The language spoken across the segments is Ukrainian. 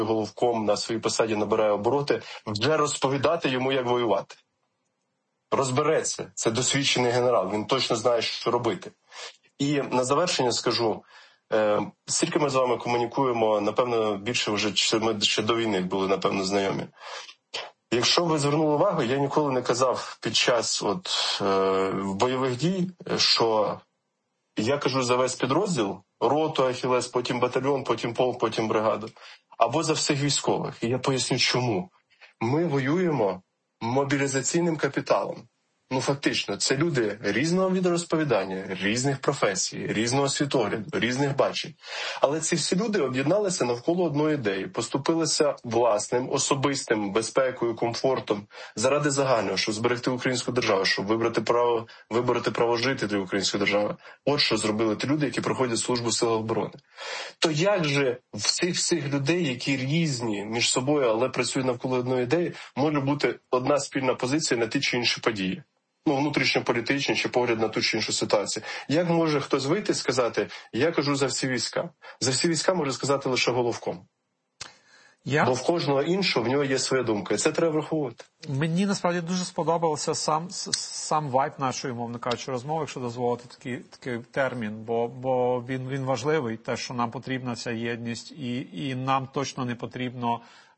головком на своїй посаді набирає обороти, вже розповідати йому, як воювати. Розбереться. Це досвідчений генерал, він точно знає, що робити. І на завершення скажу, скільки ми з вами комунікуємо, напевно, більше вже, ми ще до війни були, напевно, знайомі. Якщо ви звернули увагу, я ніколи не казав під час бойових дій, що я кажу за весь підрозділ, роту, Ахілес, потім батальйон, потім полк, потім бригаду, або за всіх військових. І я поясню, чому. Ми воюємо мобілізаційним капіталом. Фактично, це люди різного відрозповідання, різних професій, різного світогляду, різних бачень. Але ці всі люди об'єдналися навколо одної ідеї, поступилися власним, особистим, безпекою, комфортом заради загального, щоб зберегти українську державу, щоб вибороти право жити для української держави. От що зробили ті люди, які проходять службу в силах оборони. То як же в цих всіх людей, які різні між собою, але працюють навколо одної ідеї, може бути одна спільна позиція на ті чи інші події? Внутрішньополітичні чи погляд на ту чи іншу ситуацію. Як може хтось вийти і сказати, я кажу за всі війська? За всі війська може сказати лише головком. Бо в кожного іншого в нього є своя думка, і це треба враховувати. Мені, насправді, дуже сподобався сам вайб нашої, мовно кажучи, розмови, якщо дозволити такий термін, бо він важливий, те, що нам потрібна ця єдність, і нам точно не потрібно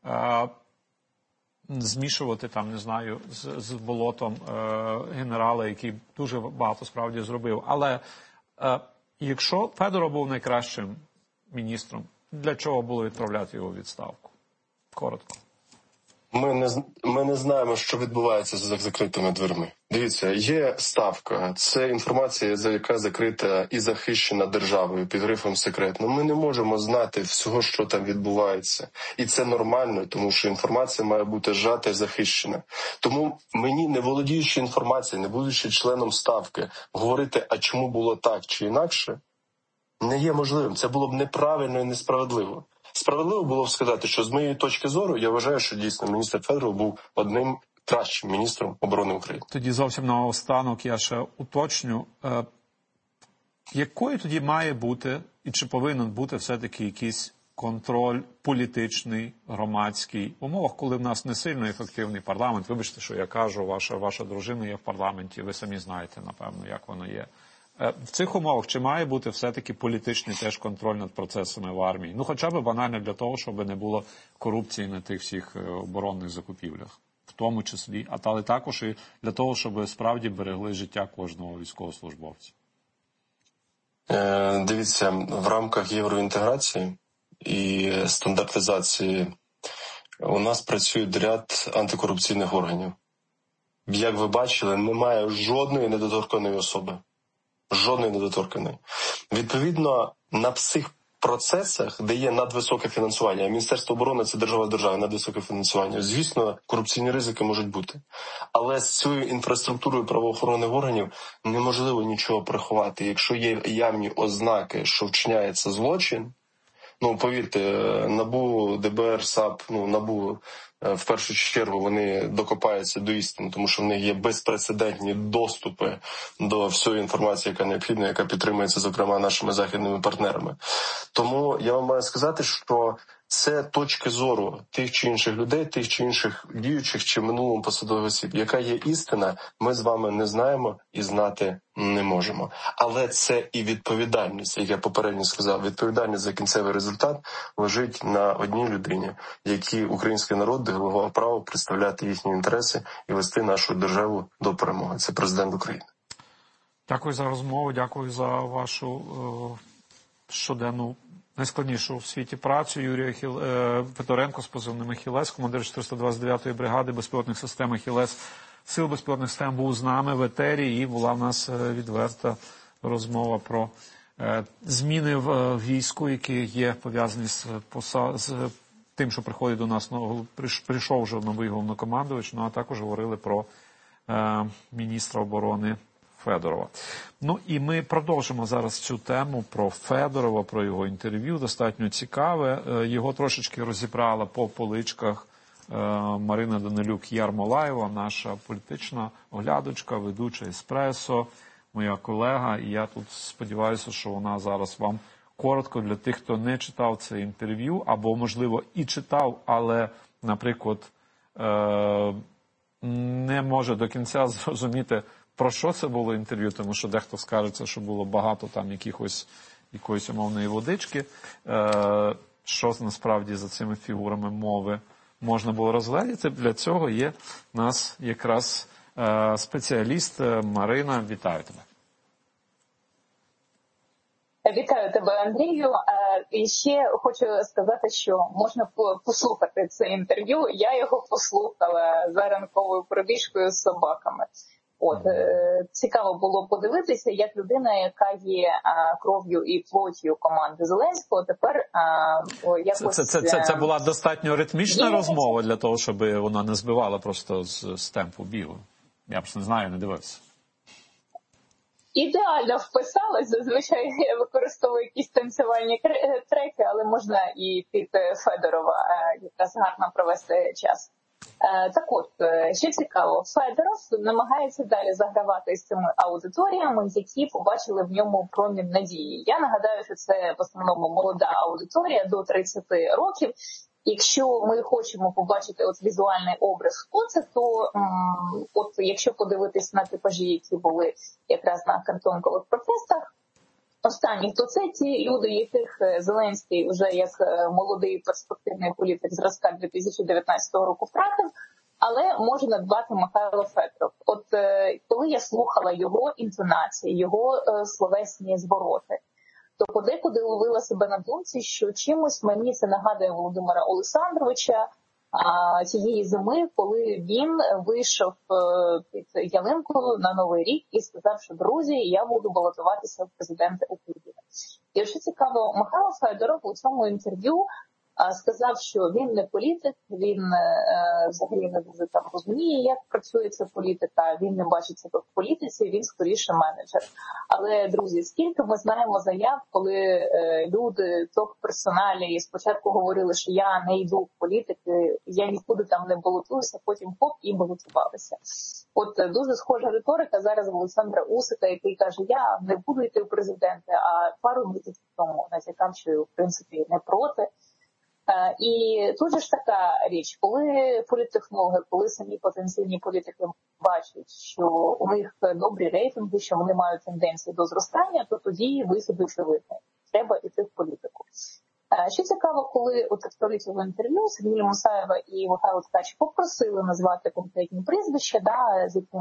змішувати з болотом генерала, який дуже багато справді зробив. Але якщо Федоров був найкращим міністром, для чого було відправляти його у відставку? Коротко. Ми не знаємо, що відбувається за закритими дверми. Дивіться, є ставка. Це інформація, яка закрита і захищена державою під грифом «секретно». Ми не можемо знати всього, що там відбувається. І це нормально, тому що інформація має бути зжата і захищена. Тому мені, не володіючи інформацією, не будучи членом ставки, говорити, а чому було так чи інакше, не є можливим. Це було б неправильно і несправедливо. Справедливо було б сказати, що з моєї точки зору, я вважаю, що дійсно міністр Федоров був одним кращим міністром оборони України. Тоді зовсім наостанок я ще уточню. Якою тоді має бути, і чи повинен бути все-таки якийсь контроль політичний, громадський, в умовах, коли в нас не сильно ефективний парламент? Вибачте, що я кажу, ваша дружина є в парламенті, ви самі знаєте, напевно, як воно є. В цих умовах чи має бути все-таки політичний теж контроль над процесами в армії? Хоча б банально для того, щоб не було корупції на тих всіх оборонних закупівлях, в тому числі, але також і для того, щоб справді берегли життя кожного військовослужбовця. Дивіться, в рамках євроінтеграції і стандартизації у нас працює ряд антикорупційних органів. Як ви бачили, немає жодної недоторканої особи. Жодної недоторканої. Відповідно, на всіх процесах, де є надвисоке фінансування, а Міністерство оборони – це держава держави, надвисоке фінансування, звісно, корупційні ризики можуть бути. Але з цією інфраструктурою правоохоронних органів неможливо нічого приховати. Якщо є явні ознаки, що вчиняється злочин, повірте, НАБУ, ДБР, САП, НАБУ, в першу чергу вони докопаються до істини, тому що в них є безпрецедентні доступи до всієї інформації, яка необхідна, яка підтримується, зокрема, нашими західними партнерами. Тому я вам маю сказати, що це точки зору тих чи інших людей, тих чи інших діючих чи минулому посадових осіб. Яка є істина, ми з вами не знаємо і знати не можемо. Але це і відповідальність, як я попередньо сказав, відповідальність за кінцевий результат лежить на одній людині, якій український народ делегував право представляти їхні інтереси і вести нашу державу до перемоги. Це президент України. Дякую за розмову, дякую за вашу щоденну найскладнішу в світі працю. Юрій Федоренко з позивним «Ахілес», командир 429-ї бригади безпілотних систем «Ахілес» Сил безпілотних систем, був з нами в етері, і була в нас відверта розмова про зміни в війську, які є пов'язані з тим, що приходить до нас, прийшов вже новий головнокомандувач, а також говорили про міністра оборони Федорова. І ми продовжимо зараз цю тему про Федорова, про його інтерв'ю, достатньо цікаве. Його трошечки розібрала по поличках Марина Данилюк-Ярмолаєва, наша політична оглядачка, ведуча «Еспресо», моя колега. І я тут сподіваюся, що вона зараз вам коротко для тих, хто не читав це інтерв'ю, або, можливо, і читав, але, наприклад, не може до кінця зрозуміти, про що це було інтерв'ю, тому що дехто скажеться, що було багато там якоїсь умовної водички, що насправді за цими фігурами мови можна було розглядіти. Для цього є в нас якраз спеціаліст Марина. Вітаю тебе. Вітаю тебе, Андрію. І ще хочу сказати, що можна послухати це інтерв'ю. Я його послухала за ранковою пробіжкою з собаками. Цікаво було подивитися, як людина, яка є кров'ю і плоттю команди Зеленського, тепер якось... Це була достатньо ритмічна розмова для того, щоб вона не збивала просто з темпу бігу. Я просто не знаю, не дивився. Ідеально вписалась, зазвичай я використовую якісь танцювальні треки, але можна і під Федорова якраз гарно провести час. Так от, що цікаво, Федоров намагається далі загравати з цими аудиторіями, які побачили в ньому промінь надії. Я нагадаю, що це в основному молода аудиторія до 30 років. Якщо ми хочемо побачити візуальний образ, хто це, то якщо подивитись на типажі, які були якраз на картонкових протестах останніх, то це ті люди, яких Зеленський вже як молодий перспективний політик зразка 2019 року втратив, але може надбати Михайло Федоров. Коли я слухала його інтонації, його словесні звороти, то подекуди ловила себе на думці, що чимось мені це нагадує Володимира Олександровича цієї зими, коли він вийшов під ялинку на Новий рік і сказав, що друзі, я буду балотуватися в президенти України. І що цікаво, Михайло Федоров у цьому інтерв'ю сказав, що він не політик, він взагалі не дуже там розуміє, як працює ця політика, він не бачить себе в політиці, він скоріше менеджер. Але, друзі, скільки ми знаємо заяв, коли люди топ-персоналі спочатку говорили, що я не йду в політики, я нікуди там не балотуюся, потім хоп, і балотувалися. Дуже схожа риторика зараз в Олександра Усика, який каже, я не буду йти в президенти, а пару місяців тому натякав, що в принципі не проти. І тут же ж така річ, коли політтехнологи, коли самі потенційні політики бачать, що у них добрі рейтинги, що вони мають тенденції до зростання, то тоді вихід очевидний. Треба йти в політику. Що цікаво, коли автори цього інтерв'ю Сергія Мусаєва і Михайло Ткач попросили назвати конкретні прізвища, з яким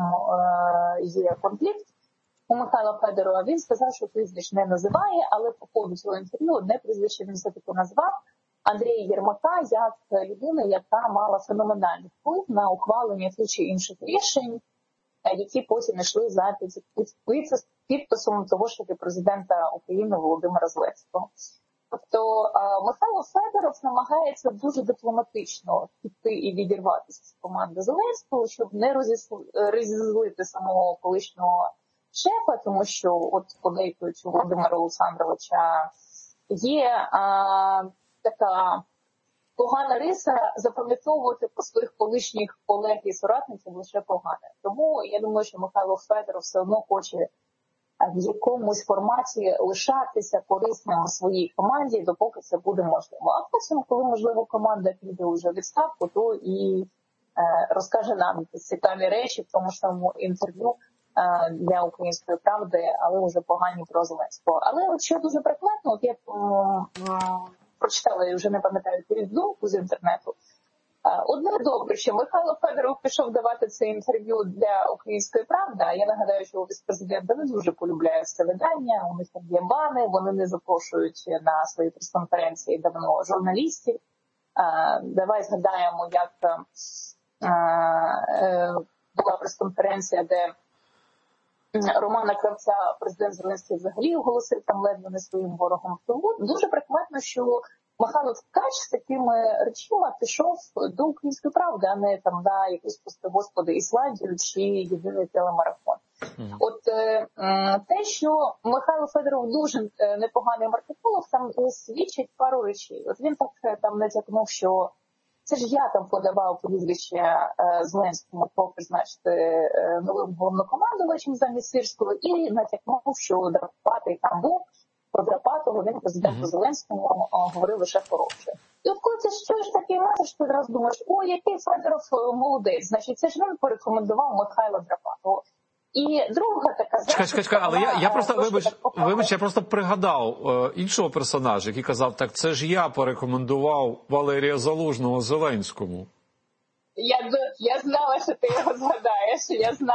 є конфлікт у Михайла Федорова, він сказав, що прізвищ не називає, але по ходу цього інтерв'ю одне прізвище він все-таки назвав. Андрія Єрмака як людина, яка мала феноменальний вплив на ухвалення тих чи інших рішень, які потім йшли за підписом того ж таки президента України Володимира Зеленського. Тобто Михайло Федоров намагається дуже дипломатично піти і відірватися з команди Зеленського, щоб не розізлити самого колишнього шефа, тому що подейкують у Володимира Олександровича є така погана риса запам'ятовувати про своїх колишніх колег і соратників лише погане. Тому я думаю, що Михайло Федоров все одно хоче в якомусь форматі лишатися корисним у своїй команді, допоки це буде можливо. А потім, коли, можливо, команда піде вже в відставку, то і розкаже нам цікаві речі в тому ж самому інтерв'ю для «Української правди», але вже погані про Зеленського. Але що дуже прикметно, я прочитала, я вже не пам'ятаю думку з інтернету. Одне добре, що Михайло Федоров пішов давати це інтерв'ю для «Української правди», а я нагадаю, що офіс президента не дуже полюбляє це видання, у них там є бани, вони не запрошують на свої прес-конференції давно журналістів. Давай згадаємо, як була прес-конференція, де Романа Кравця президент Зеленський взагалі оголосив там ледве не своїм ворогом. Тому дуже прикметно, що Михайло Ткач з такими речима пішов до «Української правди», а не там на якусь, просто, господи, Ісландію чи єдиний телемарафон. Те, що Михайло Федоров дуже непоганий маркетолог, там свідчить пару речей. Він так там натякнув, що це ж я там подавав прізвище Зеленському, хто призначити новим головнокомандувачем замість Сирського, і натякнув, що Драпатий там був, Подрапатого, він президенту Зеленському говорив лише хороше. І от коли ти чуєш такий меседж, ти одразу думаєш, о, який Федоров молодець, значить це ж він порекомендував Михайла Драпатого. І друга така Чекай, але я просто, вибач, я просто пригадав іншого персонажа, який казав, так це ж я порекомендував Валерія Залужного Зеленському. Я знала, що ти його згадаєш.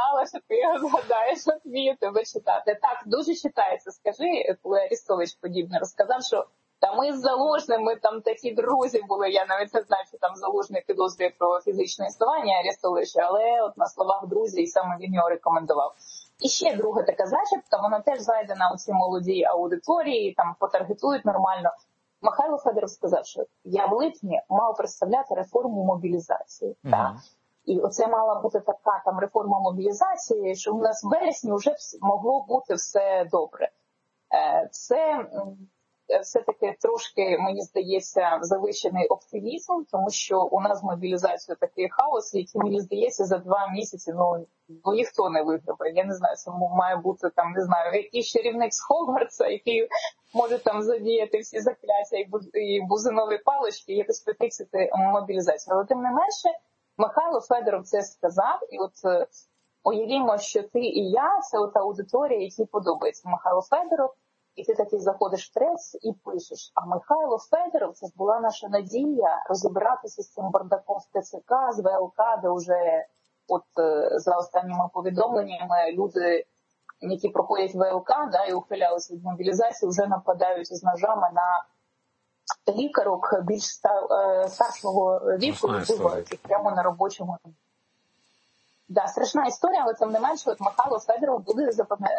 От вмію тебе читати. Так, дуже читається. Скажи, коли Арестович подібне розказав, що та ми з Залужним, ми там такі друзі були. Я навіть не знаю, що там Залужний підозрює про фізичне існування Арестовича, але от на словах друзі, і саме він його рекомендував. І ще друга така зачіпка, вона теж зайде на оці молоді аудиторії, там потаргетують нормально. Михайло Федоров сказав, що я в липні мав представляти реформу мобілізації. Так? І оце мала бути така там реформа мобілізації, що в нас в вересні вже могло бути все добре. Це все-таки трошки, мені здається, завищений оптимізм, тому що у нас з мобілізацією такий хаос, який, мені здається, за 2 місяці ніхто не виграє. Я не знаю, це має бути там, не знаю, якийсь чарівник з Хогвартса, який може там задіяти всі закляття і бузинові палички, і якось пофіксити мобілізацію. Але тим не менше, Михайло Федоров це сказав, і от уявімо, що ти і я, це от аудиторія, якій подобається Михайло Федоров, і ти такий заходиш в трец і пишеш, а Михайло Федоров, це ж була наша надія розібратися з цим бардаком з ТЦК, з ВЛК, де вже от за останніми повідомленнями люди, які проходять ВЛК, да, і ухилялися від мобілізації, вже нападають з ножами на лікарок більш старшого віку, вбивають прямо на робочому. Да, страшна історія, але тим не менше, от Михайло Федоров буде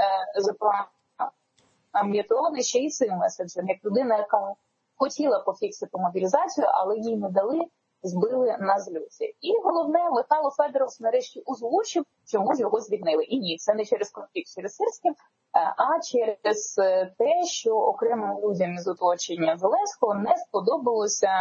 запам'ятований ще й цим меседжем, як людина, яка хотіла пофіксити мобілізацію, але їй не дали, збили на зльоті. І головне, Михайло Федоров нарешті озвучив, чому ж його звільнили. І ні, це не через конфлікт з Сирським, а через те, що окремим людям із оточення Зеленського не сподобалося,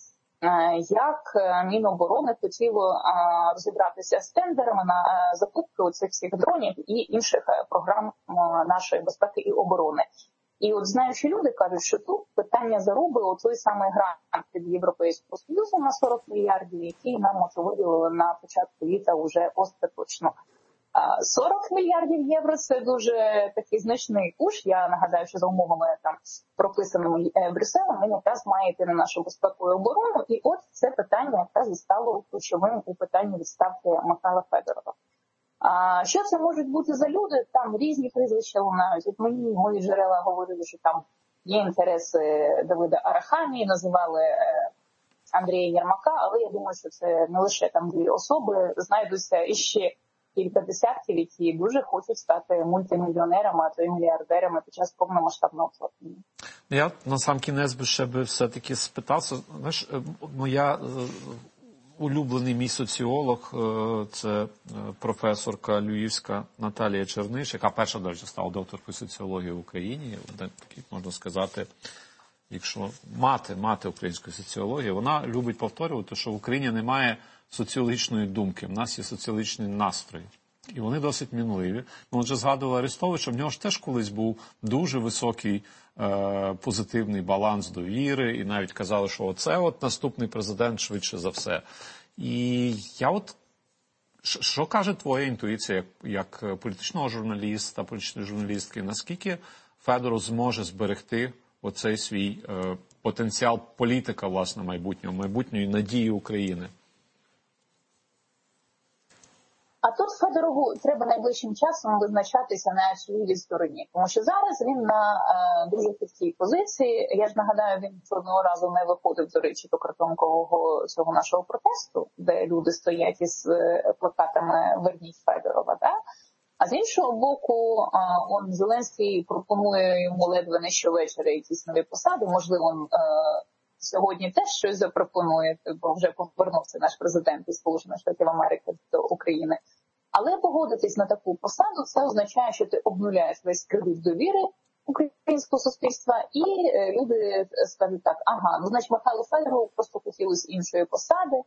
як Міноборони хотіло розібратися з тендерами на закупки оцих всіх дронів і інших програм нашої безпеки і оборони. І от знаючи люди кажуть, що тут питання заруби у той самий грант від Європейського Союзу на 40 мільярдів, який нам виділили на початку літа вже остаточно. 40 мільярдів євро – це дуже такий значний куш. Я нагадаю, що за умовами там прописаними Брюсселем він якраз має йти на нашу безпеку і оборону. І от це питання якраз і стало ключовим у питанні відставки Михайла Федорова. Що це можуть бути за люди? Там різні прізвища лунають. От мої джерела говорили, що там є інтереси Давида Арахамії, називали Андрія Єрмака, але я думаю, що це не лише там 2 особи, знайдуться іще кілька десятків, які дуже хочуть стати мультимільйонерами, а то й мільярдерами під час повномасштабного вторгнення. Я на сам кінець би ще все-таки спитався. Знаєш, моя улюблений мій соціолог, це професорка львівська Наталія Черниш, яка перша, до речі, стала докторкою соціології в Україні. Такий, можна сказати, якщо мати української соціології, вона любить повторювати, що в Україні немає соціологічної думки, в нас є соціологічні настрої. І вони досить мінливі. Ми вже згадували Арестовича, в нього ж теж колись був дуже високий позитивний баланс довіри, і навіть казали, що оце от наступний президент швидше за все. І я от, що каже твоя інтуїція як політичного журналіста, політичної журналістки, наскільки Федоров зможе зберегти оцей свій потенціал політика, власне, майбутньої надії України? А тут Федорову треба найближчим часом визначатися на своїй стороні, тому що зараз він на дуже хиткій позиції. Я ж нагадаю, він жодного разу не виходив, до речі, до картонкового цього нашого протесту, де люди стоять із плакатами «Верніть Федорова». Да? А з іншого боку, Зеленський пропонує йому ледве не щовечора якісь нові посади, можливо, сьогодні теж щось запропонує, бо вже повернувся наш президент із Сполучених Штатів Америки до України. Але погодитись на таку посаду, це означає, що ти обнуляєш весь кредит довіри українського суспільства, і люди скажуть так, значить Михайло Федорову просто хотілося іншої посади,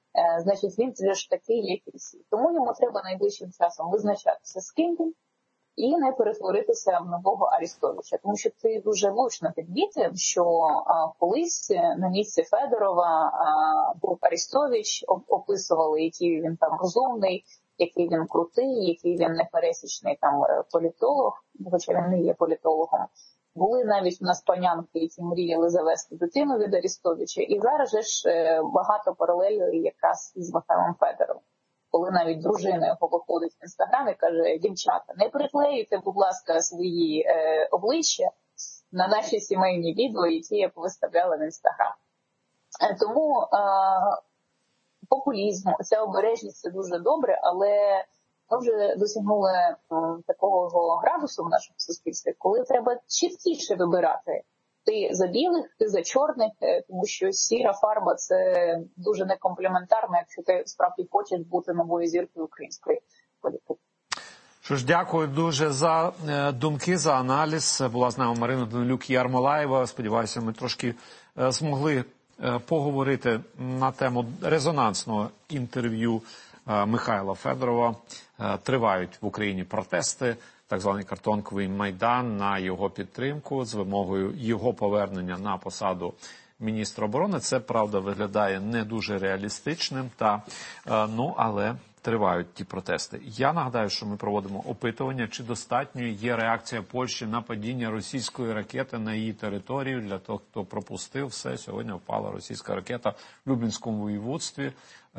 значить він же ж такий, як і всі. Тому йому треба найближчим часом визначатися, з ким він, і не перетворитися в нового Арестовича. Тому що ти дуже влучно підмітив, що колись на місці Федорова був Арестович, описували, який він там розумний, який він крутий, який він непересічний там політолог, хоча він не є політологом. Були навіть у нас панянки, які мріяли завести дитину від Арестовича. І зараз же ж багато паралелей якраз із Михайлом Федоровим. Коли навіть дружина його виходить в Інстаграм і каже: дівчата, не приклеюйте, будь ласка, свої обличчя на наші сімейні відео, які я повиставляла в Інстаграм. Тому популізм, ця обережність – це дуже добре, але ми вже досягнули такого градусу в нашому суспільстві, коли треба чіткіше вибирати. Ти за білих, ти за чорних, тому що сіра фарба – це дуже некомплементарно, якщо ти справді хочеш бути новою зіркою української політики. Що ж, дякую дуже за думки, за аналіз. Була з нами Марина Данилюк-Ярмолаєва. Сподіваюся, ми трошки змогли поговорити на тему резонансного інтерв'ю Михайла Федорова. Тривають в Україні протести, так званий картонковий майдан на його підтримку з вимогою його повернення на посаду міністра оборони. Це, правда, виглядає не дуже реалістичним, але тривають ті протести. Я нагадаю, що ми проводимо опитування, чи достатньою є реакція Польщі на падіння російської ракети на її територію. Для того, хто пропустив все, сьогодні впала російська ракета в Люблінському воєводстві.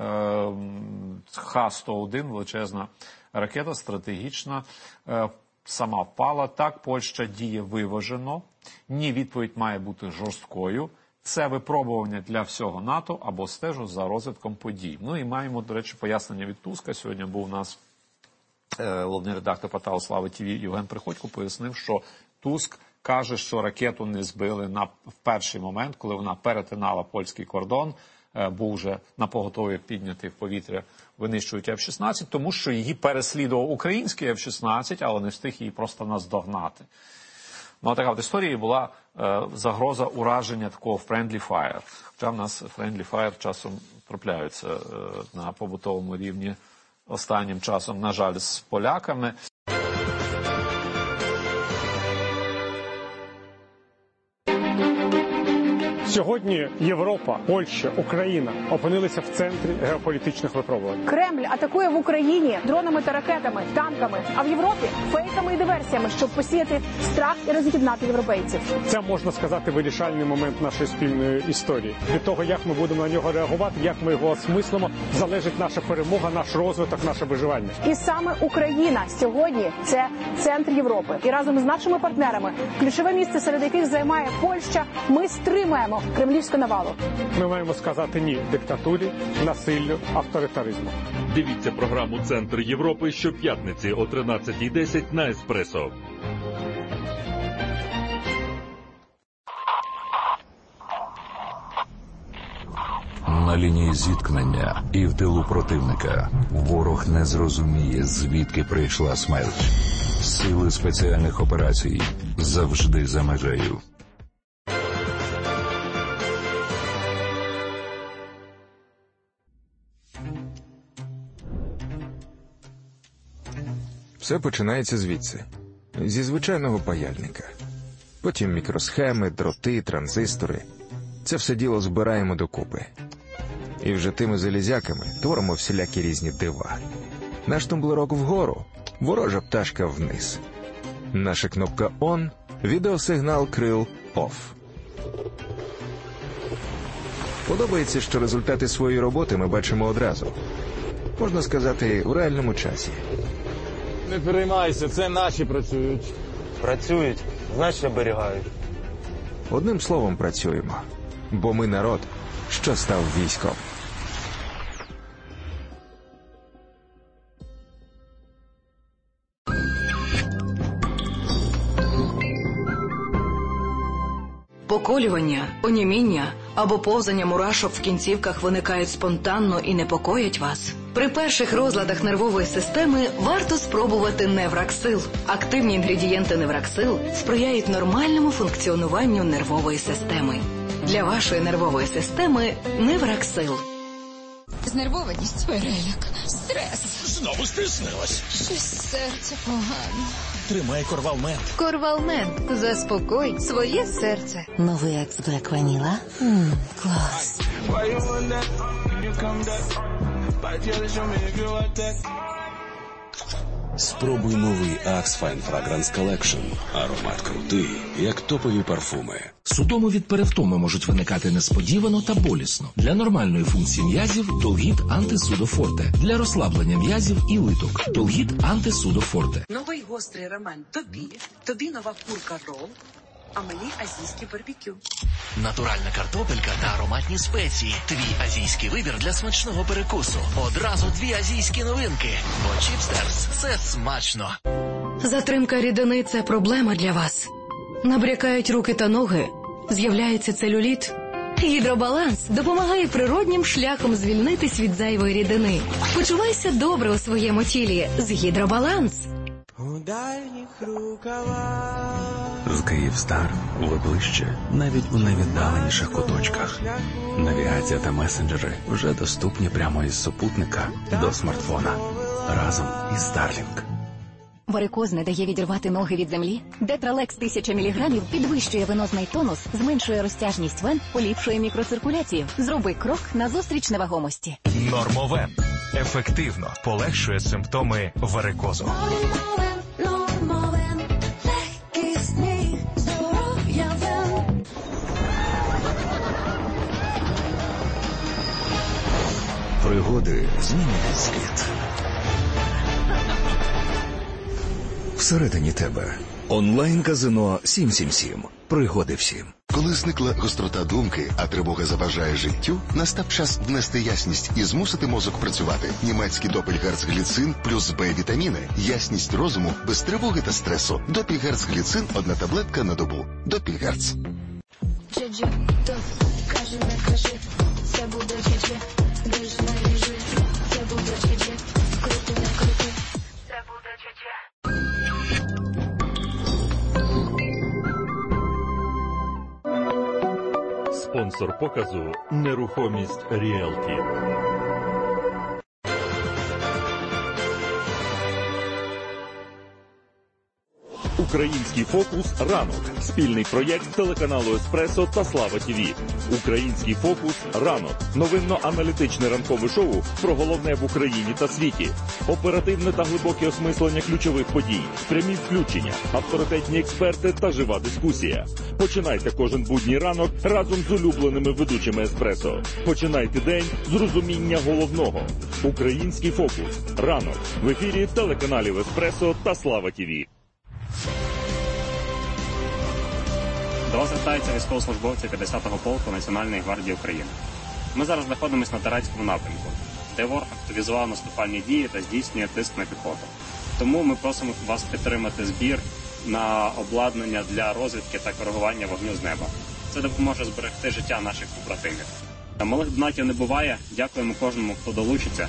Х-101, величезна ракета, стратегічна, сама впала. Так, Польща діє виважено. Ні, відповідь має бути жорсткою. Це випробування для всього НАТО або стежу за розвитком подій. Ну і маємо, до речі, пояснення від Туска. Сьогодні був у нас головний редактор порталу Слава ТВ Євген Приходько, пояснив, що Туск каже, що ракету не збили в перший момент, коли вона перетинала польський кордон, був вже напоготові піднятий в повітря винищують F-16, тому що її переслідував український F-16, але не встиг її просто наздогнати. Ну, а така от історія була загроза ураження такого friendly fire. Хоча в нас friendly fire часом трапляються на побутовому рівні останнім часом, на жаль, з поляками. Сьогодні Європа, Польща, Україна опинилися в центрі геополітичних випробувань. Кремль атакує в Україні дронами та ракетами, танками, а в Європі фейками і диверсіями, щоб посіяти страх і роз'єднати європейців. Це, можна сказати, вирішальний момент нашої спільної історії. Від того, як ми будемо на нього реагувати, як ми його осмислимо, залежить наша перемога, наш розвиток, наше виживання. І саме Україна сьогодні – це центр Європи. І разом з нашими партнерами, ключове місце, серед яких займає Польща, ми стримаємо кремлівську навалу. Ми маємо сказати ні диктатурі, насиллю, авторитаризму. Дивіться програму «Центр Європи» щоп'ятниці о 13:10 на Еспресо. На лінії зіткнення і в тилу противника ворог не зрозуміє, звідки прийшла смерть. Сили спеціальних операцій завжди за межею. Все починається звідси, зі звичайного паяльника. Потім мікросхеми, дроти, транзистори. Це все діло збираємо докупи. І вже тими залізяками творимо всілякі різні дива. Наш тумблерок вгору, ворожа пташка вниз. Наша кнопка «Он», відеосигнал крил «Оф». Подобається, що результати своєї роботи ми бачимо одразу. Можна сказати, у реальному часі. Не переймайся, це наші працюють. Працюють, значить оберігають. Одним словом, працюємо. Бо ми народ, що став військом. Поколювання, оніміння або повзання мурашок в кінцівках виникають спонтанно і непокоять вас. При перших розладах нервової системи варто спробувати Невраксил. Активні інгредієнти Невраксил сприяють нормальному функціонуванню нервової системи. Для вашої нервової системи Невраксил. Знервованість, переляк, стрес. Знову стиснилось. Щось серце погано. Тримай Корвалмент. Корвалмент. Заспокой своє серце. Новий Axe Black Vanilla. Клас. Спробуй новий Axe Fine Fragrance Collection. Аромат крутий, як топові парфуми. Судоми від перевтоми можуть виникати несподівано та болісно. Для нормальної функції м'язів – Долгіт Антисудофорте. Для розслаблення м'язів і литок – Долгіт Антисудофорте. Новий гострий роман тобі нова курка рол, а мені азійський барбекю. Натуральна картопелька та ароматні спеції. Твій азійський вибір для смачного перекусу. Одразу 2 азійські новинки. Бо Чіпстерс – це смачно. Затримка рідини – це проблема для вас. Набрякають руки та ноги, з'являється целюліт. Гідробаланс допомагає природнім шляхом звільнитись від зайвої рідини. Почувайся добре у своєму тілі з Гідробаланс. У дальніх рукавах. З Київстар ви ближче, навіть у найвіддаленіших куточках. Навігація та месенджери вже доступні прямо із супутника до смартфона. Разом із Starlink. Варикоз не дає відірвати ноги від землі? Детралекс 1000 мг підвищує венозний тонус, зменшує розтяжність вен, поліпшує мікроциркуляцію. Зроби крок назустріч невагомості. Нормовен. Ефективно полегшує симптоми варикозу. Пригоди змінюють світ. Всередині тебе. Онлайн-казино 777. Пригоди всім. Коли зникла гострота думки, а тривога заважає життю, настав час внести ясність і змусити мозок працювати. Німецький допельгерцгліцин плюс Б-вітаміни. Ясність розуму без тривоги та стресу. Допельгерцгліцин – 1 таблетка на добу. Допельгерц. Джеджі, то кажи, не кажи, це буде джеджі. Біж не біжи, це буде джеджі. Крути, не крути, це буде джеджі. Спонсор показу «Нерухомість Ріелті». Український фокус «Ранок» – спільний проєкт телеканалу «Еспресо» та «Слава ТВ». Український фокус «Ранок» – новинно-аналітичне ранкове шоу про головне в Україні та світі. Оперативне та глибоке осмислення ключових подій, прямі включення, авторитетні експерти та жива дискусія. Починайте кожен будній ранок разом з улюбленими ведучими «Еспресо». Починайте день з розуміння головного. Український фокус «Ранок» в ефірі телеканалів «Еспресо» та «Слава ТВ». До вас звертаються військовослужбовці 50-го полку Національної гвардії України. Ми зараз знаходимося на Тарацькому напрямку, де ворог активізував наступальні дії та здійснює тиск на піхоту. Тому ми просимо вас підтримати збір на обладнання для розвідки та коригування вогню з неба. Це допоможе зберегти життя наших побратимів. Малих донатів не буває. Дякуємо кожному, хто долучиться.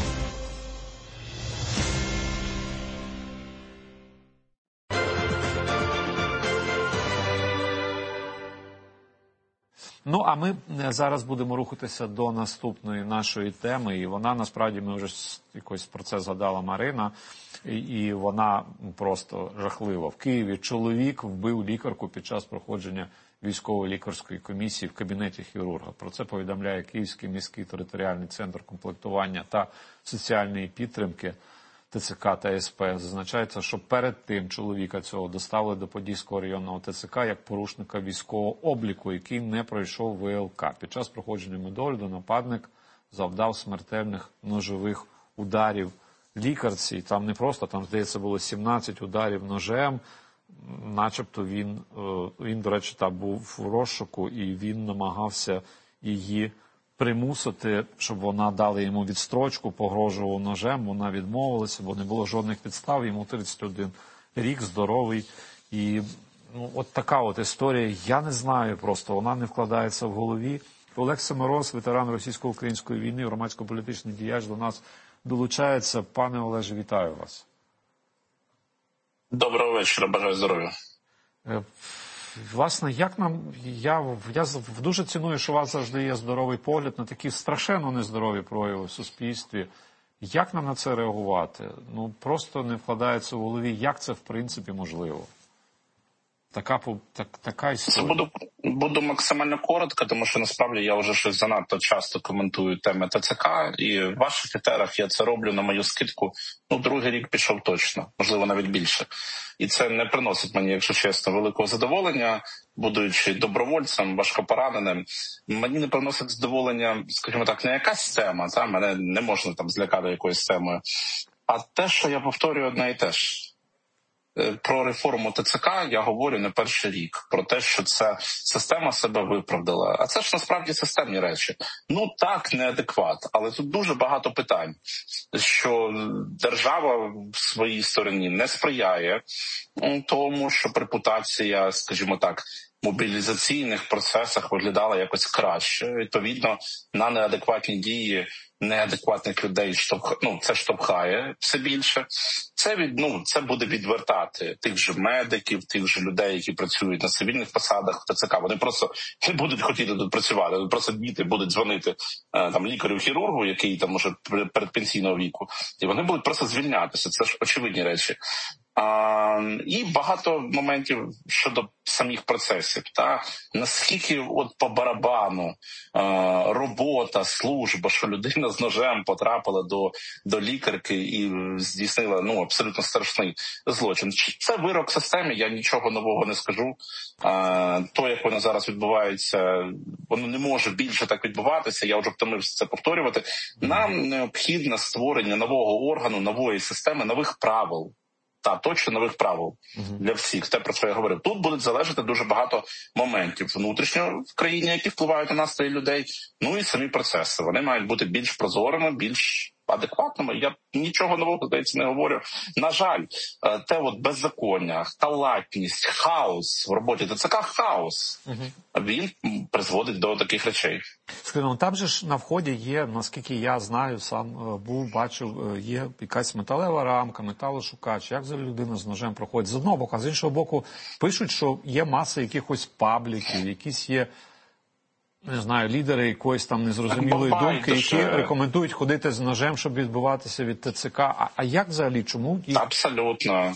Ну, а ми зараз будемо рухатися до наступної нашої теми, і вона, насправді, ми вже якось про це згадала Марина, і вона просто жахлива. В Києві чоловік вбив лікарку під час проходження військово-лікарської комісії в кабінеті хірурга. Про це повідомляє Київський міський територіальний центр комплектування та соціальної підтримки ТЦК та СП. Зазначається, що перед тим чоловіка цього доставили до Подільського районного ТЦК як порушника військового обліку, який не пройшов ВЛК. Під час проходження медогляду нападник завдав смертельних ножових ударів лікарці. Там не просто, там, здається, було 17 ударів ножем. Начебто він, до речі, там був в розшуку, і він намагався її примусити, щоб вона дала йому відстрочку, погрожував ножем, вона відмовилася, бо не було жодних підстав, йому 31 рік, здоровий. І от така от історія, я не знаю просто, вона не вкладається в голові. Олег Семороз, ветеран російсько-української війни, громадсько-політичний діяч, до нас долучається. Пане Олеже, вітаю вас. Доброго вечора, бажаю здоров'я. Власне, я дуже ціную, що у вас завжди є здоровий погляд на такі страшенно нездорові прояви в суспільстві. Як нам на це реагувати? Ну, просто не вкладається в голові, як це в принципі можливо. Така історія. Буду максимально коротко, тому що насправді я вже щось занадто часто коментую теми ТЦК, і в ваших етерах я це роблю на мою скидку. Другий рік пішов точно, можливо, навіть більше. І це не приносить мені, якщо чесно, великого задоволення, будучи добровольцем, важкопораненим. Мені не приносить задоволення, скажімо так, не якась тема, мене не можна там злякати якоюсь темою, а те, що я повторюю одне і те ж. Про реформу ТЦК я говорю не перший рік. Про те, що ця система себе виправдала. А це ж насправді системні речі. Так, неадекват. Але тут дуже багато питань. Що держава в своїй стороні не сприяє тому, щоб репутація, скажімо так, мобілізаційних процесах виглядала якось краще. Відповідно, на неадекватні дії неадекватних людей це штовхає все більше. Це буде відвертати тих же медиків, тих же людей, які працюють на цивільних посадах в ТЦК. Вони просто не будуть хотіти тут працювати. Просто діти будуть дзвонити лікарю-хірургу, який там уже передпенсійного віку, і вони будуть просто звільнятися. Це ж очевидні речі. І багато моментів щодо самих процесів. Наскільки по барабану робота, служба, що людина з ножем потрапила до лікарки і здійснила абсолютно страшний злочин. Це вирок системі, я нічого нового не скажу. То, як воно зараз відбувається, воно не може більше так відбуватися, я вже втомився це повторювати. Нам необхідне створення нового органу, нової системи, нових правил. Точно нових правил для всіх. Те, про що я говорив. Тут будуть залежати дуже багато моментів внутрішньо в країні, які впливають на настрої людей, і самі процеси. Вони мають бути більш прозорими, більш адекватними. Я нічого нового, здається, не говорю. На жаль, те беззаконня, халатність, хаос в роботі ТЦК, хаос, він призводить до таких речей. Там же ж на вході є, наскільки я знаю, сам був, бачив, є якась металева рамка, металошукач. Як взагалі людина з ножем проходить? З одного боку, а з іншого боку, пишуть, що є маса якихось пабліків, якісь є, не знаю, лідери якоїсь там незрозумілої думки, які рекомендують ходити з ножем, щоб відбиватися від ТЦК. А як взагалі? Чому? Абсолютно.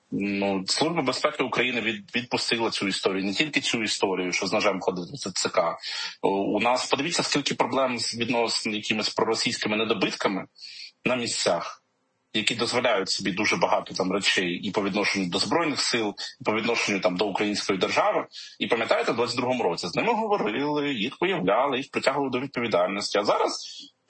Служба безпеки України відпустила цю історію. Не тільки цю історію, що з ножем ходить в ТЦК. У нас, подивіться, скільки проблем з відносно якимись проросійськими недобитками на місцях, які дозволяють собі дуже багато речей і по відношенню до Збройних сил, і по відношенню до української держави. І пам'ятаєте, в 22-му році з ними говорили, їх виявляли, їх притягували до відповідальності. А зараз,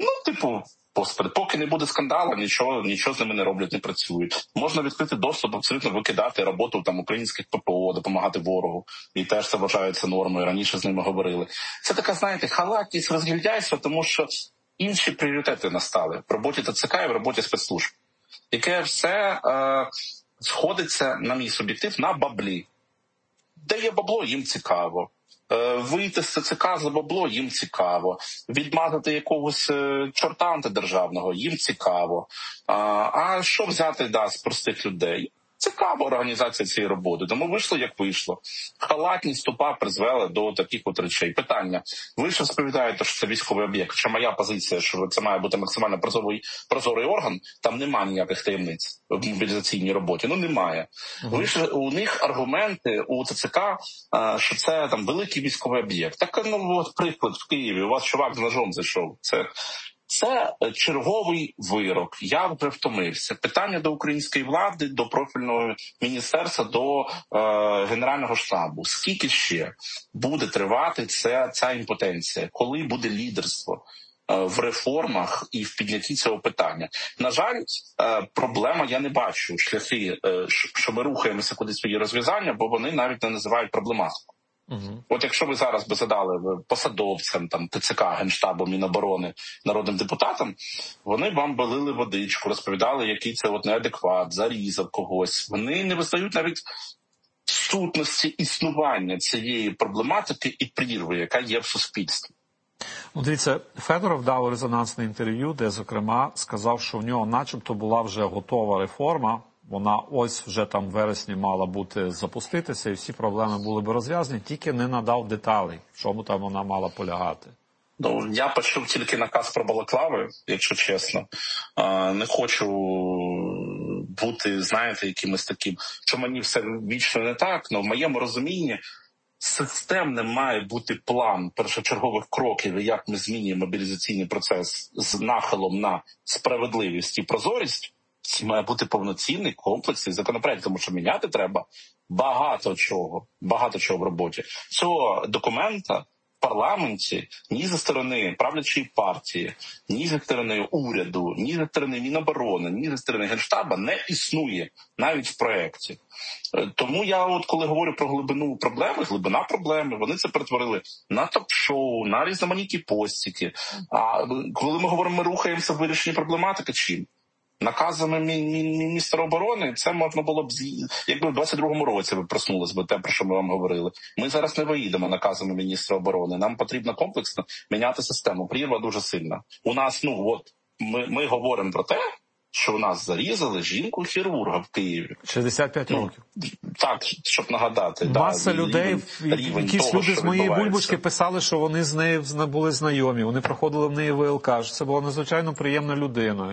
Господи, поки не буде скандалу, нічого з ними не роблять, не працюють. Можна відкрити доступ, абсолютно викидати роботу українських ППО, допомагати ворогу. І теж це вважається нормою, раніше з ними говорили. Це така, знаєте, халатність, розгільдяйство, тому що інші пріоритети настали в роботі ТЦК і в роботі спецслужб. Яке все сходиться, на мій суб'єктив, на баблі. Де є бабло, їм цікаво. Вийти з ТЦК за бабло, їм цікаво. Відмазати якогось чорта антидержавного, їм цікаво. А що взяти, з простих людей? Цікава організація цієї роботи. Тому вийшло, як вийшло. Халатність тупа призвела до таких речей. Питання. Ви ж розповідаєте, що це військовий об'єкт. Хоча моя позиція, що це має бути максимально прозорий орган, там немає ніяких таємниць в мобілізаційній роботі. Немає. Ви ж, у них аргументи у ТЦК, що це великий військовий об'єкт. Так, приклад в Києві. У вас чувак з ножом зайшов. Це черговий вирок. Я вже втомився. Питання до української влади, до профільного міністерства, до Генерального штабу. Скільки ще буде тривати ця імпотенція? Коли буде лідерство в реформах і в піднятті цього питання? На жаль, проблема, я не бачу шляхи, що ми рухаємося кудись в її розв'язання, бо вони навіть не називають проблематику. От якщо ви зараз би задали посадовцям, ТЦК, Генштабу, Міноборони, народним депутатам, вони вам би лили водичку, розповідали, який це неадекват, зарізав когось. Вони не визнають навіть сутності існування цієї проблематики і прірви, яка є в суспільстві. Дивіться, Федоров дав резонансне інтерв'ю, де, зокрема, сказав, що в нього начебто була вже готова реформа. Вона ось вже в вересні мала бути запуститися, і всі проблеми були б розв'язані, тільки не надав деталей, в чому там вона мала полягати. Ну, я почув тільки наказ про балаклави, якщо чесно. Не хочу бути, знаєте, якимось таким, що мені все вічно не так, але в моєму розумінні системним має бути план першочергових кроків, як ми змінюємо мобілізаційний процес з нахилом на справедливість і прозорість. Це має бути повноцінний, комплексний законопроект, тому що міняти треба багато чого в роботі. Цього документа в парламенті ні зі сторони правлячої партії, ні зі сторони уряду, ні зі сторони Міноборони, ні зі сторони Генштаба не існує навіть в проєкті. Тому я от коли говорю про глибина проблеми, вони це перетворили на ток-шоу, на різноманітні постіки. А коли ми говоримо, ми рухаємося в вирішенні проблематики, чим? Наказами міністра оборони це можна було б, якби в 22-му році ви проснулись би те, про що ми вам говорили. Ми зараз не виїдемо наказами міністра оборони. Нам потрібно комплексно міняти систему. Прірва дуже сильна. У нас, ми говоримо про те, що у нас зарізали жінку-хірурга в Києві. 65 років. Так, щоб нагадати. Маса людей, якісь люди з моєї бульбочки писали, що вони з нею були знайомі. Вони проходили в неї ВЛК, що це була надзвичайно приємна людина.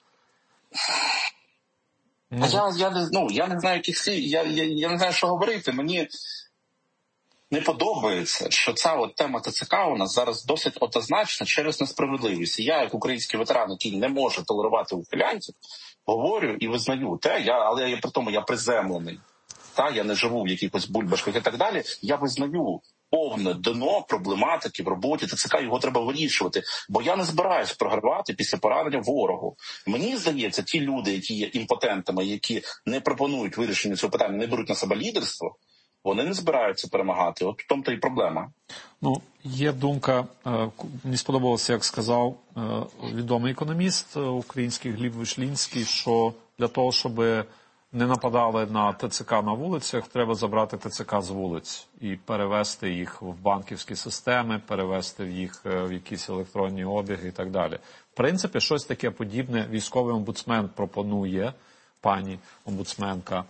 Я не знаю, яких слів, я не знаю, що говорити. Мені не подобається, що ця от тема ТЦК у нас зараз досить однозначна через несправедливість. І я, як український ветеран, який не може толерувати ухилянців, говорю і визнаю те, але при тому я приземлений. Я не живу в якихось бульбашках і так далі. Я визнаю повне дно проблематики в роботі ТЦК, його треба вирішувати. Бо я не збираюсь програвати після поранення ворогу. Мені здається, ті люди, які є імпотентами, які не пропонують вирішення цього питання, не беруть на себе лідерство, вони не збираються перемагати. От в тому-то і проблема. Є думка, мені сподобалося, як сказав відомий економіст український Гліб Вишлінський, що для того, щоб не нападали на ТЦК на вулицях, треба забрати ТЦК з вулиць і перевести їх в банківські системи, перевести їх в якісь електронні обіги і так далі. В принципі, щось таке подібне військовий омбудсмен пропонує, пані омбудсменка,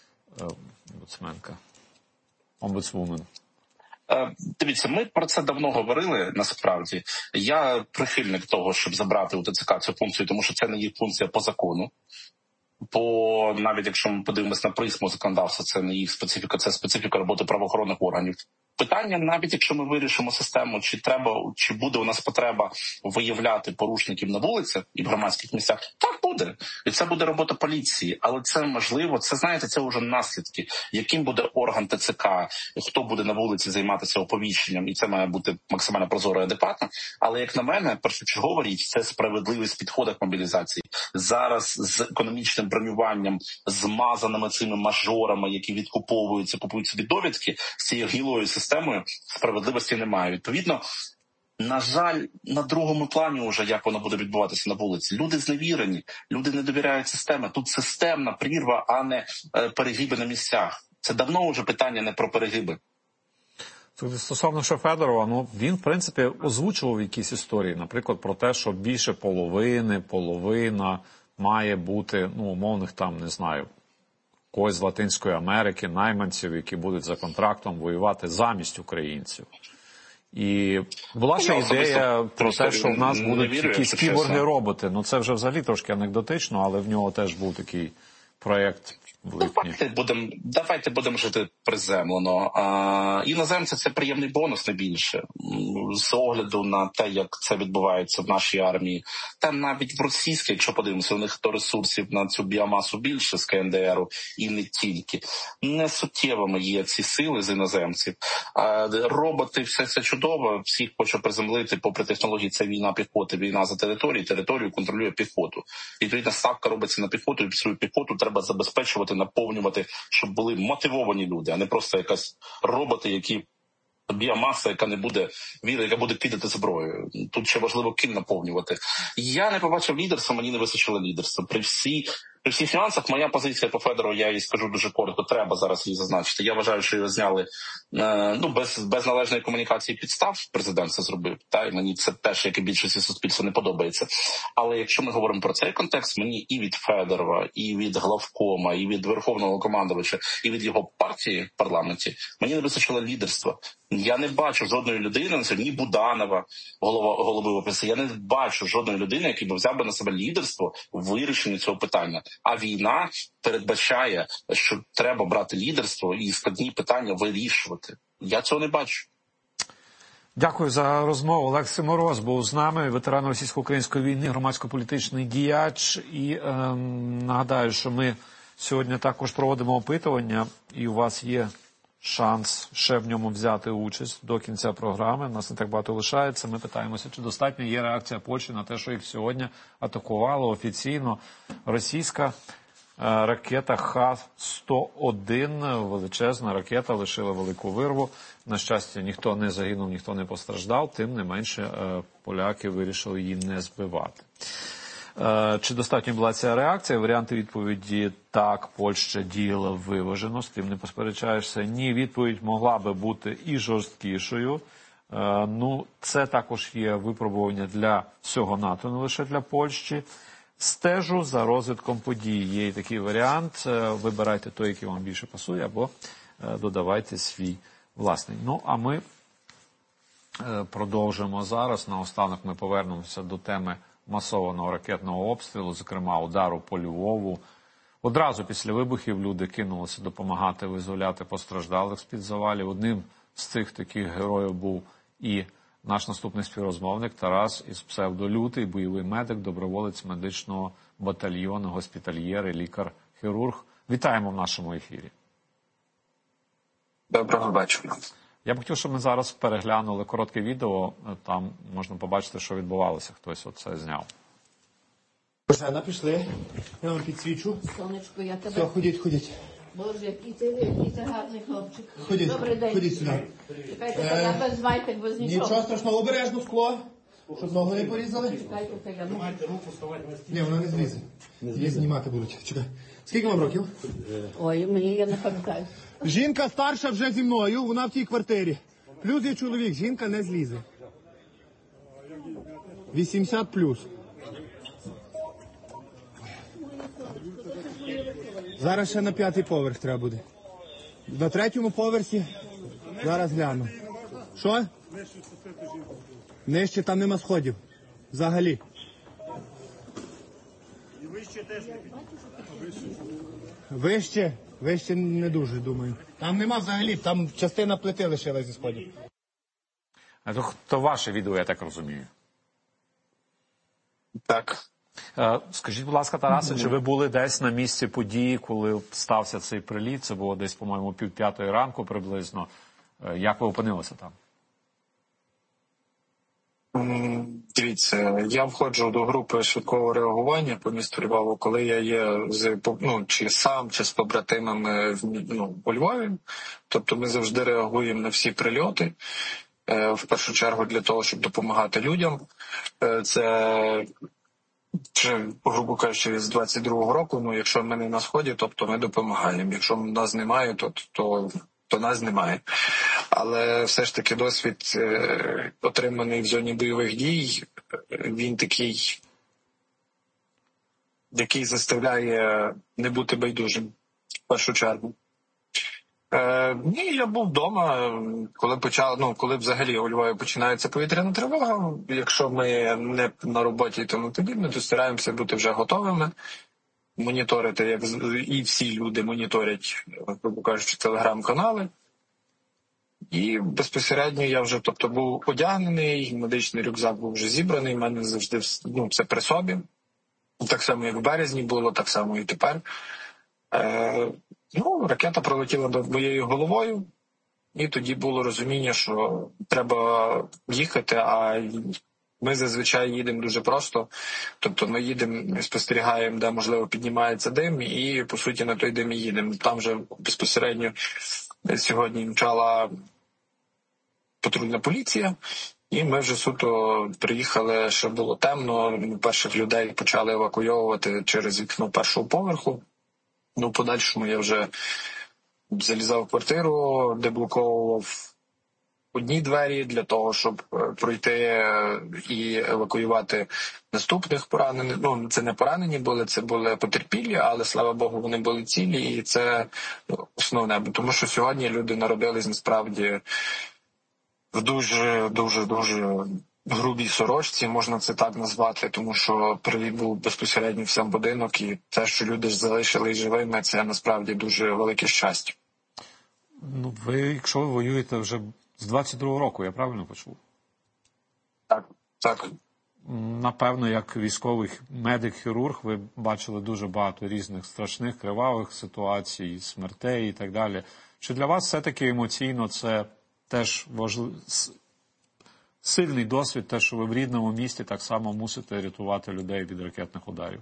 омбудсвумен. Дивіться, ми про це давно говорили, насправді. Я прихильник того, щоб забрати у ТЦК цю функцію, тому що це не їх функція по закону. Бо навіть якщо ми подивимося на призму законодавства, це не їх специфіка, це специфіка роботи правоохоронних органів. Питання, навіть якщо ми вирішимо систему, чи буде у нас потреба виявляти порушників на вулицях і в громадських місцях, так буде. І це буде робота поліції. Але це можливо, це вже наслідки. Яким буде орган ТЦК, хто буде на вулиці займатися оповіщенням, і це має бути максимально прозоро і адекватно. Але, як на мене, першочергова річ – це справедливість в підходах мобілізації. Зараз з економічним бронюванням, змазаними цими мажорами, які відкуповуються, купують собі довідки, з цією гнилою системою справедливості немає. Відповідно, на жаль, на другому плані вже, як воно буде відбуватися на вулиці. Люди зневірені, люди не довіряють системі. Тут системна прірва, а не перегиби на місцях. Це давно вже питання не про перегиби. Стосовно Федорова, він, в принципі, озвучував якісь історії, наприклад, про те, що більше половина має бути, умовних когось з Латинської Америки, найманців, які будуть за контрактом воювати замість українців. І була ще ідея про те, що в нас будуть якісь кіборги-роботи. Це вже взагалі трошки анекдотично, але в нього теж був такий проєкт. Давайте будемо жити приземлено. Іноземці – це приємний бонус, не більше. З огляду на те, як це відбувається в нашій армії. Там навіть в російській, якщо подивимося, у них то ресурсів на цю біомасу більше з КНДРу і не тільки. Не суттєвими є ці сили з іноземців. Роботи, все це чудово, всіх хоче приземлити, попри технології, це війна піхоти, війна за територію контролює піхоту. І відповідна ставка робиться на піхоту, і свою піхоту треба забезпечувати, наповнювати, щоб були мотивовані люди, а не просто якась роботи, які біомаса, яка не буде яка буде кидати зброю. Тут ще важливо ким наповнювати. Я не побачив лідерства, мені не вистачило лідерства. При всій При всіх нюансах моя позиція по Федору, я їй скажу дуже коротко, треба зараз її зазначити. Я вважаю, що його зняли без належної комунікації підстав, президент це зробив, і мені це теж, як і більшості суспільства, не подобається. Але якщо ми говоримо про цей контекст, мені і від Федорова, і від главкома, і від Верховного командувача, і від його партії в парламенті, мені не вистачило лідерства. Я не бачу жодної людини, ні Буданова, голови ОПЗ, я не бачу жодної людини, який би взяв би на себе лідерство в вирішенні цього питання. А війна передбачає, що треба брати лідерство і складні питання вирішувати. Я цього не бачу. Дякую за розмову. Олексій Мороз був з нами, ветеран російсько-української війни, громадсько-політичний діяч. І нагадаю, що ми сьогодні також проводимо опитування, і у вас є шанс ще в ньому взяти участь до кінця програми. У нас не так багато лишається. Ми питаємося, чи достатньо є реакція Польщі на те, що їх сьогодні атакувала офіційно російська ракета Х-101. Величезна ракета, лишила велику вирву. На щастя, ніхто не загинув, ніхто не постраждав. Тим не менше, поляки вирішили її не збивати. Чи достатньо була ця реакція? Варіанти відповіді – так, Польща діяла виважено, з тим не посперечаєшся. Ні, відповідь могла би бути і жорсткішою. Це також є випробування для всього НАТО, не лише для Польщі. Стежу за розвитком подій. Є і такий варіант. Вибирайте той, який вам більше пасує, або додавайте свій власний. А ми продовжимо зараз. Наостанок ми повернемося до теми масованого ракетного обстрілу, зокрема удару по Львову. Одразу після вибухів люди кинулися допомагати визволяти постраждалих з-під завалів. Одним з цих таких героїв був і наш наступний співрозмовник Тарас із псевдолютий, бойовий медик, доброволець медичного батальйону, госпітальєр і лікар-хірург. Вітаємо в нашому ефірі. Доброго вечора. Я б хотів, щоб ми зараз переглянули коротке відео. Там можна побачити, що відбувалося. Хтось оце зняв. Божена, пішли. Я вам підсвічу. Сонечко, я тебе... Все, ходіть. Боже, який ти гарний хлопчик. Ходіть, Добрий день. ходіть сюди. Чекайте, я без майки, без нічого. Нічого страшного, обережно скло. Щоб ногу не порізали. Чекайте, Майте руку, вставайте на стіл. Ні, вона не злізе. Її знімати будуть. Чекай. Скільки вам років? Ой, мені я не пам'ятаю. Жінка старша вже зі мною, вона в тій квартирі. Плюс є чоловік, жінка не злізе. 80 плюс. Зараз ще на 5-й поверх треба буде. На 3-му поверсі зараз гляну. Що? Нижче там нема сходів. Взагалі. І вище теж не підійде. Вище не дуже, думаю. Там нема взагалі, там частина плити лишилась зі сходів. То ваше відео, я так розумію. Так. Скажіть, будь ласка, Тарасе, чи ви були десь на місці події, коли стався цей приліт? Це було десь, по-моєму, 4:30 ранку приблизно. Як ви опинилися там? Дивіться, я входжу до групи швидкого реагування по місту Львову, коли я є чи сам, чи з побратимами у Львові. Тобто ми завжди реагуємо на всі прильоти. В першу чергу для того, щоб допомагати людям. Це, грубо кажучи, з 22-го року, якщо ми не на Сході, тобто ми допомагаємо. Якщо нас немає, то нас немає. Але все ж таки досвід, отриманий в зоні бойових дій, він такий, який заставляє не бути байдужим, в першу чергу. Ні, я був вдома, коли взагалі у Львові починається повітряна тривога. Якщо ми не на роботі і тому подібне, то стараємося бути вже готовими, моніторити, як і всі люди моніторять, грубо кажучи, телеграм-канали. І безпосередньо я вже, був одягнений, медичний рюкзак був вже зібраний, в мене завжди це при собі. Так само, як в березні було, так само і тепер. Ракета пролетіла над моєю головою, і тоді було розуміння, що треба їхати, а ми зазвичай їдемо дуже просто. Тобто ми їдемо, спостерігаємо, де, можливо, піднімається дим, і, по суті, на той дим і їдемо. Там вже безпосередньо сьогодні мчала патрульна поліція, І ми вже суто приїхали, ще було темно, перших людей почали евакуйовувати через вікно першого поверху. Ну, в подальшому я вже залізав в квартиру, деблоковував одні двері для того, щоб пройти і евакуювати наступних поранених. Ну, це не поранені були, це були потерпілі, але, слава Богу, вони були цілі, і це основне. Тому що сьогодні люди народились, насправді, в дуже грубій сорочці, можна це так назвати, тому що приліт був безпосередньо в сам будинок, і те, що люди ж залишились живими, це насправді дуже велике щастя. Ну, ви, якщо ви воюєте вже з 22-го року, я правильно почув? Так. Напевно, як військовий медик-хірург, ви бачили дуже багато різних страшних, кривавих ситуацій, смертей і так далі. Чи для вас все-таки емоційно це теж сильний досвід, те, що ви в рідному місті так само мусите рятувати людей від ракетних ударів?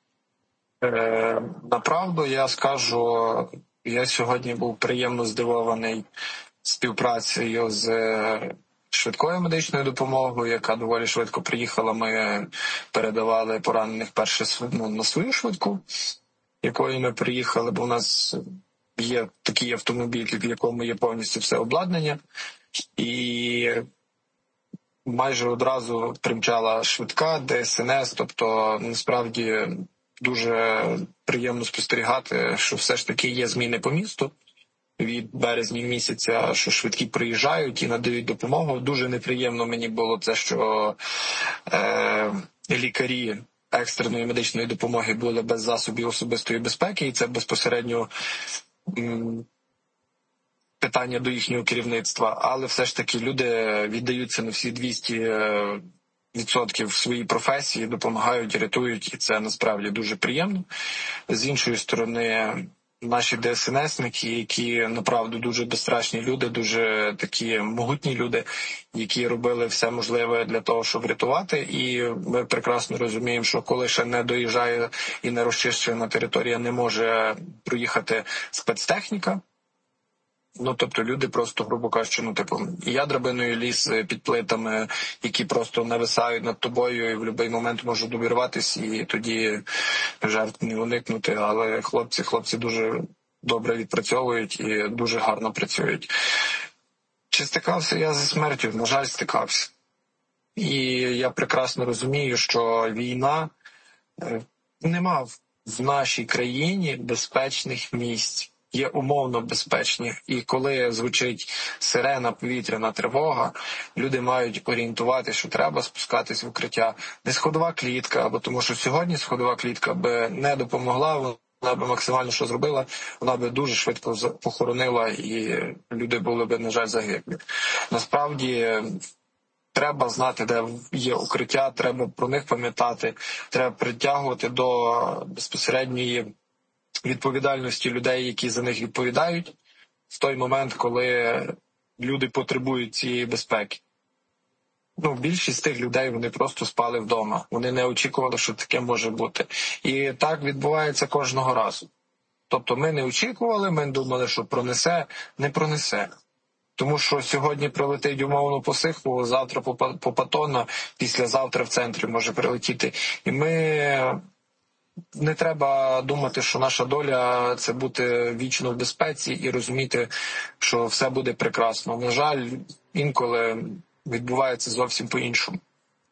Направду, я скажу, я сьогодні був приємно здивований співпрацею з швидкою медичною допомогою, яка доволі швидко приїхала. Ми передавали поранених перше на свою швидку, якою ми приїхали, бо у нас є такий автомобіль, в якому є повністю все обладнання. І майже одразу примчала швидка, ДСНС, тобто насправді дуже приємно спостерігати, що все ж таки є зміни по місту. Від березня місяця, що швидкі приїжджають і надають допомогу. Дуже неприємно мені було це, що лікарі екстреної медичної допомоги були без засобів особистої безпеки, і це безпосередньо питання до їхнього керівництва. Але все ж таки люди віддаються на всі 200% в своїй професії, допомагають, рятують, і це насправді дуже приємно. З іншої сторони, наші ДСНСники, які, направду, дуже безстрашні люди, дуже такі могутні люди, які робили все можливе для того, щоб врятувати. І ми прекрасно розуміємо, що коли ще не доїжджає і не розчищена територія, не може проїхати спецтехніка. Ну, тобто люди просто, грубо кажучи, я драбиною ліз під плитами, які просто нависають над тобою і в будь-який момент можуть обірватися, і тоді жертв не уникнути. Але хлопці дуже добре відпрацьовують і дуже гарно працюють. Чи стикався я зі смертю? На жаль, стикався. І я прекрасно розумію, що війна нема в нашій країні безпечних місць. Є умовно безпечні. І коли звучить сирена, повітряна тривога, люди мають орієнтувати, що треба спускатись в укриття. Не сходова клітка, або тому що сьогодні сходова клітка би не допомогла, вона би максимально що зробила, вона би дуже швидко похоронила, і люди були б, на жаль, загиблі. Насправді, треба знати, де є укриття, треба про них пам'ятати, треба притягувати до безпосередньої відповідальності людей, які за них відповідають, в той момент, коли люди потребують цієї безпеки. Більшість тих людей, вони просто спали вдома. Вони не очікували, що таке може бути. І так відбувається кожного разу. Тобто ми не очікували, ми думали, що пронесе, не пронесе. Тому що сьогодні прилетить умовно по Сихову, завтра по Патона, післязавтра в центрі може прилетіти. І ми... Не треба думати, що наша доля – це бути вічно в безпеці і розуміти, що все буде прекрасно. На жаль, інколи відбувається зовсім по-іншому.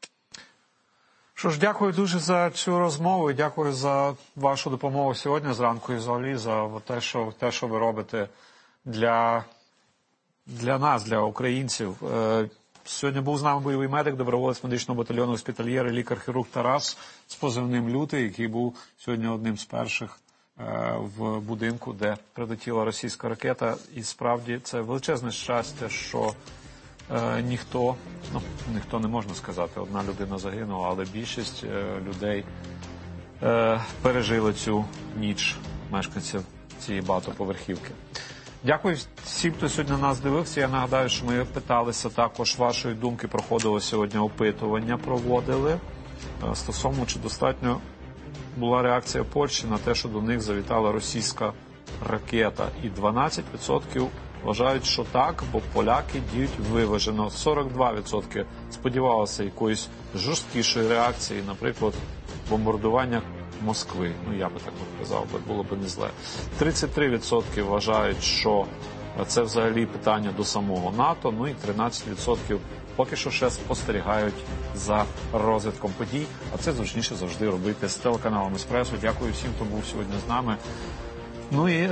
Що ж, дякую дуже за цю розмову і дякую за вашу допомогу сьогодні зранку і взагалі за те, що ви робите для нас, для українців. Сьогодні був з нами бойовий медик, доброволець медичного батальйону «Госпітальєр» і лікар-хірург Тарас з позивним «Лютий», який був сьогодні одним з перших в будинку, де прилетіла російська ракета. І справді це величезне щастя, що ніхто не можна сказати, одна людина загинула, але більшість людей пережили цю ніч, мешканців цієї багатоповерхівки. Дякую всім, хто сьогодні на нас дивився. Я нагадаю, що ми питалися також вашої думки, проходило сьогодні опитування, проводили стосовно, чи достатньо була реакція Польщі на те, що до них завітала російська ракета. І 12% вважають, що так, бо поляки діють виважено. 42% сподівалися якоїсь жорсткішої реакції, наприклад, бомбардування Москви. Ну, я би так казав, було б не зле. 33% вважають, що це взагалі питання до самого НАТО, ну і 13% поки що ще спостерігають за розвитком подій, а це зручніше завжди робити з телеканалом «Еспресо». Дякую всім, хто був сьогодні з нами. Ну і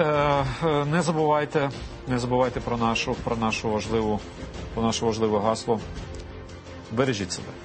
не забувайте про наше важливе гасло. Бережіть себе.